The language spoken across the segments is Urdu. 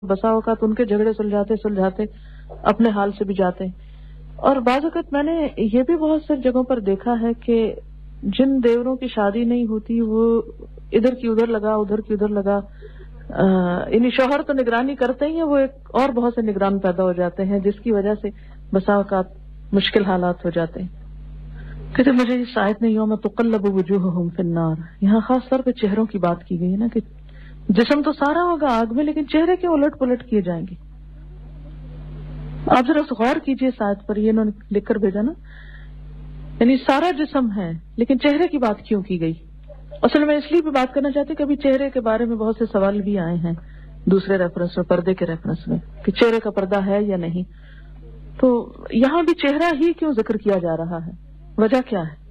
بسا اوقات ان کے جھگڑے سلجھاتے اپنے حال سے بھی جاتے ہیں. اور بعض اوقات میں نے یہ بھی بہت سی جگہوں پر دیکھا ہے کہ جن دیوروں کی شادی نہیں ہوتی وہ ادھر کی ادھر لگا یعنی شوہر تو نگرانی کرتے ہی ہیں، وہ ایک اور بہت سے نگران پیدا ہو جاتے ہیں جس کی وجہ سے بسا اوقات مشکل حالات ہو جاتے ہیں. کہتے مجھے اس آیت نے یوم تقلب وجوہہم فی النار، یہاں خاص طور پہ چہروں کی بات کی گئی ہے نا کہ جسم تو سارا ہوگا آگ میں لیکن چہرے کیوں الٹ پلٹ کیے جائیں گے. آپ ذرا غور کیجئے اس آیت پر، یہ انہوں نے لکھ کر بھیجا نا، یعنی سارا جسم ہے لیکن چہرے کی بات کیوں کی گئی. اصل میں اس لیے بھی بات کرنا چاہتے کہ ابھی چہرے کے بارے میں بہت سے سوال بھی آئے ہیں دوسرے ریفرنس میں، پردے کے ریفرنس میں، کہ چہرے کا پردہ ہے یا نہیں. تو یہاں بھی چہرہ ہی کیوں ذکر کیا جا رہا ہے؟ وجہ کیا ہے؟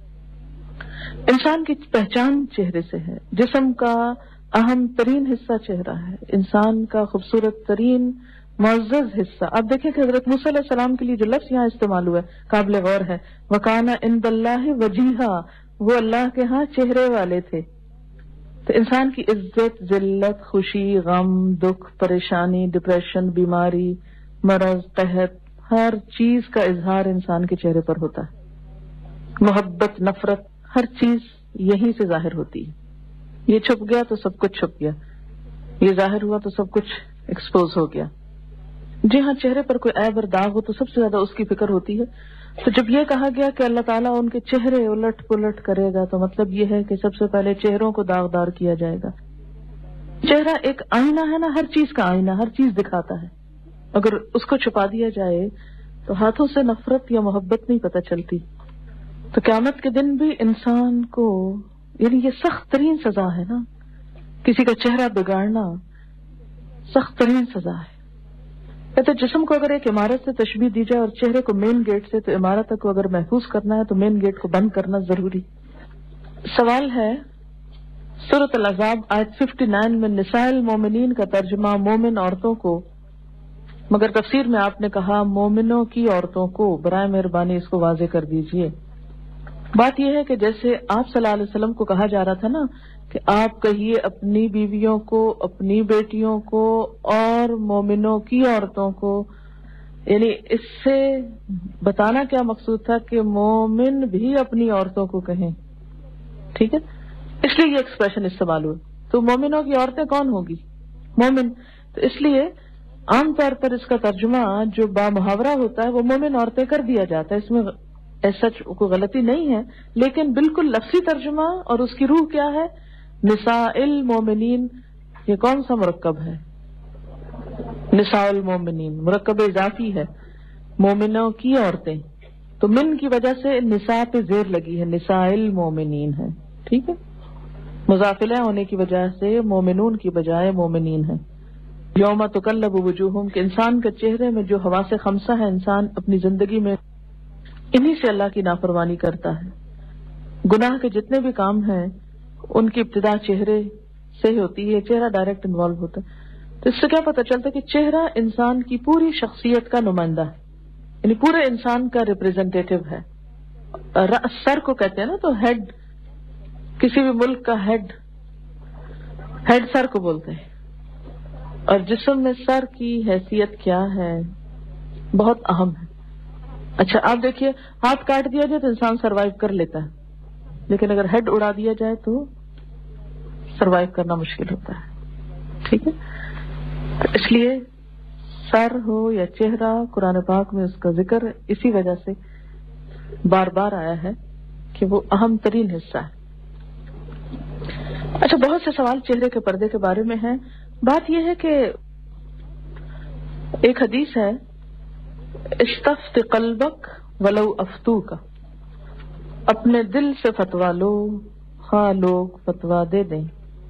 انسان کی پہچان چہرے سے ہے، جسم کا اہم ترین حصہ چہرہ ہے، انسان کا خوبصورت ترین معزز حصہ. آپ دیکھیں کہ حضرت موسیٰ علیہ السلام کے لیے جو لفظ یہاں استعمال ہوا ہے قابل غور ہے، وَكَانَ عِندَ اللَّهِ وَجِيهًا، وہ اللہ کے ہاں چہرے والے تھے. تو انسان کی عزت، ذلت، خوشی، غم، دکھ، پریشانی، ڈپریشن، بیماری، مرض، قحط، ہر چیز کا اظہار انسان کے چہرے پر ہوتا ہے. محبت، نفرت، ہر چیز یہیں سے ظاہر ہوتی ہے. یہ چھپ گیا تو سب کچھ چھپ گیا، یہ ظاہر ہوا تو سب کچھ ایکسپوز ہو گیا. جی ہاں، چہرے پر کوئی عیب اور داغ ہو تو سب سے زیادہ اس کی فکر ہوتی ہے. تو جب یہ کہا گیا کہ اللہ تعالیٰ ان کے چہرے الٹ پلٹ کرے گا تو مطلب یہ ہے کہ سب سے پہلے چہروں کو داغدار کیا جائے گا. چہرہ ایک آئینہ ہے نا، ہر چیز کا آئینہ، ہر چیز دکھاتا ہے. اگر اس کو چھپا دیا جائے تو ہاتھوں سے نفرت یا محبت نہیں پتہ چلتی. تو قیامت کے دن بھی انسان کو، یعنی یہ سخت ترین سزا ہے نا، کسی کا چہرہ بگاڑنا سخت ترین سزا ہے. کہتے جسم کو اگر ایک عمارت سے تشبیہ دی جائے اور چہرے کو مین گیٹ سے، تو عمارت کو اگر محفوظ کرنا ہے تو مین گیٹ کو بند کرنا ضروری. سوال ہے سورۃ الاحزاب آیت 59 میں نساء المومنین کا ترجمہ مومن عورتوں کو، مگر تفسیر میں آپ نے کہا مومنوں کی عورتوں کو. برائے مہربانی اس کو واضح کر دیجئے. بات یہ ہے کہ جیسے آپ صلی اللہ علیہ وسلم کو کہا جا رہا تھا نا کہ آپ کہیے اپنی بیویوں کو، اپنی بیٹیوں کو اور مومنوں کی عورتوں کو، یعنی اس سے بتانا کیا مقصود تھا کہ مومن بھی اپنی عورتوں کو کہیں. ٹھیک ہے، اس لیے یہ ایکسپریشن استعمال ہوئی. تو مومنوں کی عورتیں کون ہوگی؟ مومن. تو اس لیے عام طور پر اس کا ترجمہ جو با محاورہ ہوتا ہے وہ مومن عورتیں کر دیا جاتا ہے. اس میں سچ کوئی غلطی نہیں ہے، لیکن بالکل لفظی ترجمہ اور اس کی روح کیا ہے؟ نساء المومنین. یہ کون سا مرکب ہے؟ نساء المومنین مرکب اضافی ہے، مومنوں کی عورتیں. تو من کی وجہ سے نساء پہ زیر لگی ہے، نساء المومنین ہے. ٹھیک ہے، مضافلہ ہونے کی وجہ سے مومنون کی بجائے مومنین ہے. یوم تقلب وجوہہم، کہ انسان کے چہرے میں جو حواس خمسہ ہے، انسان اپنی زندگی میں انہی سے اللہ کی نافرمانی کرتا ہے. گناہ کے جتنے بھی کام ہیں ان کی ابتدا چہرے سے ہوتی ہے، چہرہ ڈائریکٹ انوالو ہوتا ہے. تو اس سے کیا پتہ چلتا ہے کہ چہرہ انسان کی پوری شخصیت کا نمائندہ ہے، یعنی پورے انسان کا ریپریزنٹیٹو ہے. سر کو کہتے ہیں نا، تو ہیڈ، کسی بھی ملک کا ہیڈ سر کو بولتے ہیں. اور جسم میں سر کی حیثیت کیا ہے؟ بہت اہم ہے. اچھا آپ دیکھیے، ہاتھ کاٹ دیا جائے تو انسان سروائیو کر لیتا ہے، لیکن اگر ہیڈ اڑا دیا جائے تو سروائیو کرنا مشکل ہوتا ہے. ٹھیک ہے، اس لیے سر ہو یا چہرہ، قرآن پاک میں اس کا ذکر اسی وجہ سے بار بار آیا ہے کہ وہ اہم ترین حصہ ہے. اچھا، بہت سے سوال چہرے کے پردے کے بارے میں ہیں. بات یہ ہے کہ ایک حدیث ہے، استفت قلبک ولو افتوک، اپنے دل سے فتوا لو خواہ لوگ فتوا دے دیں.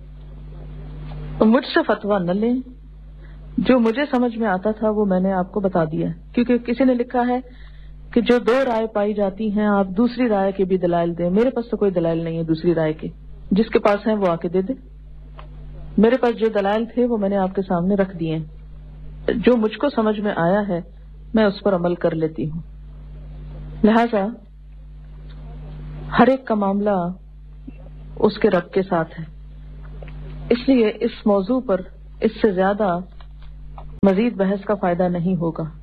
مجھ سے فتوا نہ لیں، جو مجھے سمجھ میں آتا تھا وہ میں نے آپ کو بتا دیا. کیونکہ کسی نے لکھا ہے کہ جو دو رائے پائی جاتی ہیں آپ دوسری رائے کے بھی دلائل دیں. میرے پاس تو کوئی دلائل نہیں ہے دوسری رائے کے، جس کے پاس ہیں وہ آ کے دے دے. میرے پاس جو دلائل تھے وہ میں نے آپ کے سامنے رکھ دیے ہیں. جو مجھ کو سمجھ میں آیا ہے میں اس پر عمل کر لیتی ہوں. لہذا ہر ایک کا معاملہ اس کے رب کے ساتھ ہے. اس لیے اس موضوع پر اس سے زیادہ مزید بحث کا فائدہ نہیں ہوگا.